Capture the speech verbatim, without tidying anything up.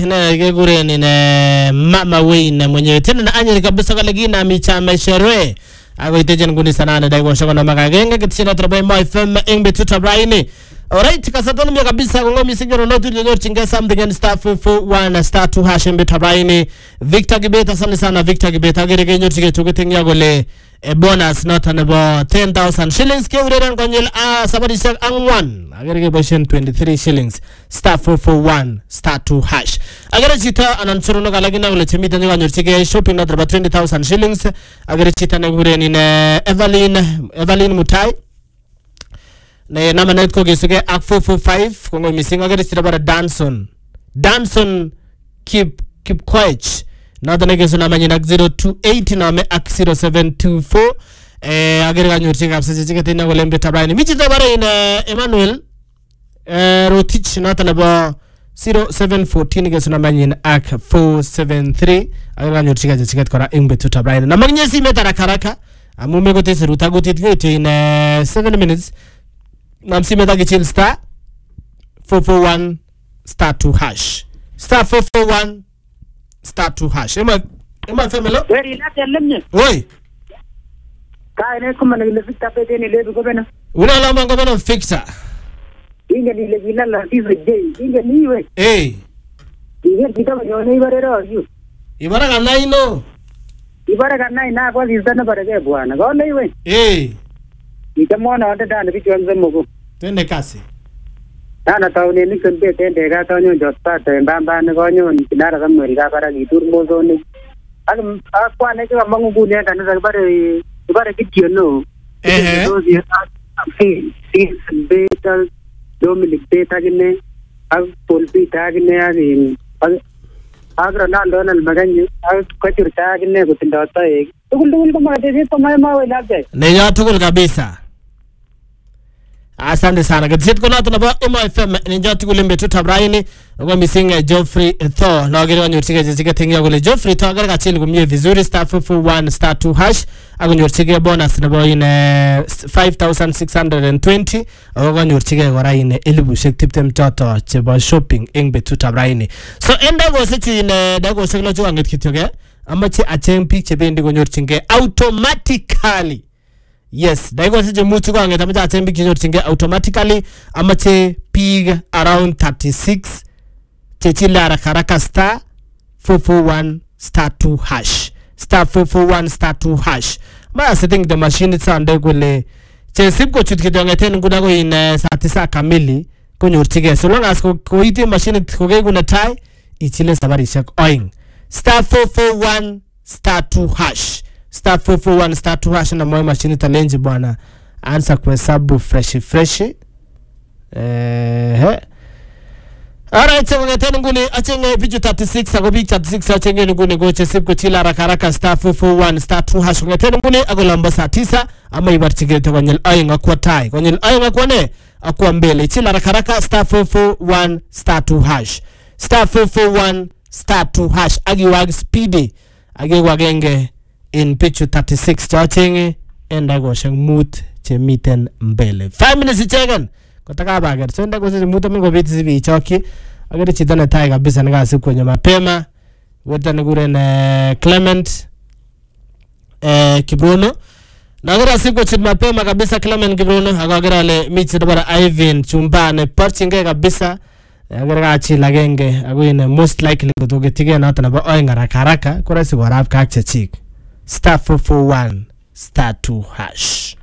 ne kekure ni ne Mama Wayne mwenyewe tena na anyeri kabisa kale gina michame sherwe ako itejen nguni sana na daigo shako na makagenge kitishina trabai mo F M ingbe tutabraini. Alright, kasatoni mia kabisa kongo misigero notu lilo chinga something and star four four one star two hash ingbe tutabraini. Victor Gibeta sana sana Victor Gibeta agere kenyo chike chukiting ya gole a bonus not on about ten thousand shillings ke ureren konyel a sabadi shak angwan agere ke boshen twenty-three shillings star four four one star two hash agere chita anansuru no kalagina ule chemita nyo kanyor chike shopping not about twenty thousand shillings agere chita ne ureni ne Evelyn Evelyn Mutai ne nama net ko gesuke ak four four five kongo missing agere chita bara Danson Danson keep keep quiet Nada negezo na manyi nak zero two eight na me ak zero seven two four eh agere kanyor chike kapsa chike tina wale mbe tabraini michi tabara ina Emmanuel eh Rotich nata na ba zero seven one four negezo na manyi ak four seven three agere kanyor chike chike kora mbe tabraini na magnya si meta rakaraka amume gote seruta gote tgete in uh, seven minutes na msi meta gichil star four four one star two hash star four four one star two hash. Ema ema femelo. Weri la telemne. Oi. Ka ene kuma na ile fita pete ni le ko bena. Una la mango bena fixa. Inge ni le gila la tiwe je. Inge ni we. Eh. Inge kita yo nei bare ro yu. Ibara kanai no. Ibara kanai na kwa zizana bare ke bwana. Go nei we. Eh. Nikamona ata dana bichwanza moko. Twende kasi. Ana taune ni kembe tende ga taunyo jotta te bamba ne gonyo ni kinara kamweri ga para gitur mozo ni ak akwa ne ka mangu ne kana sa bare bare kitio no eh eh si si beta Dominic beta gine ak polpi ta gine ari ak Ronaldo na maganyo ak kwachur ta gine kutinda ta e tugul tugul kama de to mai ma wala je ne ya tugul kabisa. Asante sana gazeti kuna tunaba M F M ninja tukulimbe tutabraini ngo misinga Geoffrey Thor na gere wanyorchike jisike tingia kule Geoffrey Thor gara kachili kumie vizuri star four four one star two hash agonyorchike bonus na boy ine five thousand six hundred twenty agonyorchike gora ine elibushek tiptem toto chebo shopping ingbe tutabraini so enda go sechi ine dago seklo chu anget kityoge amache acheng pik chebendi gonyorchike automatically. Yes, daigo sije mutu kwa ngeta mja atembi kinyo tinge automatically amache pig around thirty-six chechila rakaraka star four four one star two hash star four four one star two hash ma setting the machine tsande gole chesip ko chutke dongeten nguda ko in saa tisa kamili konyor tige so long as ko ko ite machine ko ge guna tai ichile sabari shak oing star four four one star two hash star four four one star two hash na moyo machine talenji bwana ansa kwa sabu fresh fresh eh he alright so ngeteni nguli achenge video thirty-six agobi thirty-six achenge nguni goche sipko chila rakaraka star four four one star two hash ngeteni nguli agolamba saa tisa ama ibarchigete konyel ayinga kwa tai konyel ayinga kwa ne akwa mbele chila rakaraka star four four one star two hash star four four one star two hash agi wag speedy agi wagenge in picture thirty-six chachenge enda go shang mood chemiten mbele five minutes ichegen kotaka bager so enda go se mood mingo biti zivi choki agere chitana tai kabisa ngasi kwenye mapema weta ngure na Clement eh Kibrono na agere siku chit mapema kabisa Clement Kibrono agagera le michi dabara Ivan chumbane parchinge kabisa agere gachi lagenge agoine most likely kutogetige na hata na ba oinga rakaraka kora sigorap ka chechik star four four one star two hash.